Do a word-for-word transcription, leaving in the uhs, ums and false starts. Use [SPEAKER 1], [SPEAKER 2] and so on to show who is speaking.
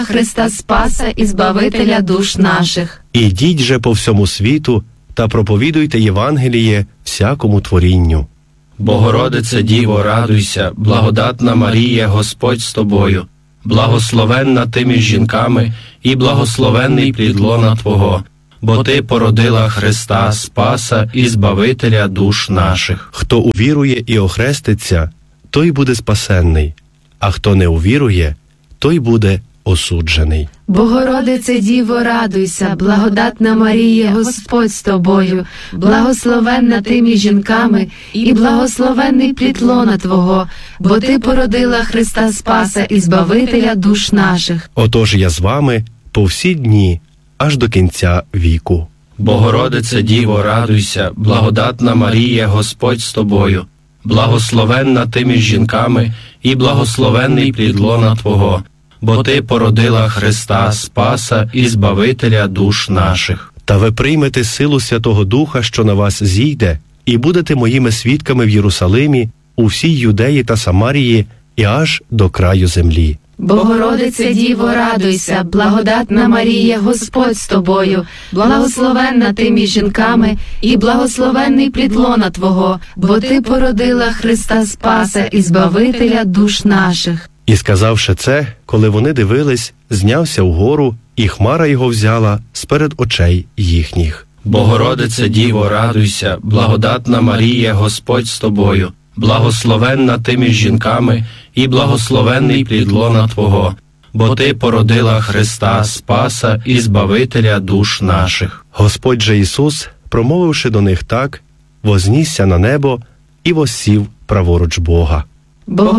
[SPEAKER 1] Христа Спаса і Збавителя душ наших.
[SPEAKER 2] Ідіть же по всьому світу та проповідуйте Євангеліє всякому творінню.
[SPEAKER 3] Богородице Діво, радуйся, благодатна Марія, Господь з тобою, благословенна ти між жінками, і благословенний плід лона Твого, бо ти породила Христа Спаса і Збавителя душ наших.
[SPEAKER 2] Хто увірує і охреститься, той буде спасенний, а хто не увірує, той буде осуджений.
[SPEAKER 1] Богородице Діво, радуйся, благодатна Марія, Господь з тобою, благословенна ти між жінками, і благословенний плід лона Твого, бо ти породила Христа Спаса і Збавителя душ наших.
[SPEAKER 2] Отож я з вами по всі дні, аж до кінця віку.
[SPEAKER 3] Богородице Діво, радуйся, благодатна Марія, Господь з тобою, благословенна ти між жінками, і благословенний плід лона Твого, бо ти породила Христа Спаса і Збавителя душ наших.
[SPEAKER 2] Та ви приймете силу Святого Духа, що на вас зійде, і будете моїми свідками в Єрусалимі, у всій Юдеї та Самарії, і аж до краю землі.
[SPEAKER 1] Богородице Діво, радуйся, благодатна Марія, Господь з тобою, благословенна ти між жінками, і благословенний плід лона Твого, бо ти породила Христа Спаса і Збавителя душ наших.
[SPEAKER 2] І сказавши це, коли вони дивились, знявся вгору, і хмара його взяла сперед очей їхніх.
[SPEAKER 3] Богородице Діво, радуйся, благодатна Марія, Господь з тобою, благословенна ти між жінками, і благословенний плід лона Твого, бо ти породила Христа Спаса і Збавителя душ наших.
[SPEAKER 2] Господь же Ісус, промовивши до них так, вознісся на небо і воссів праворуч Бога.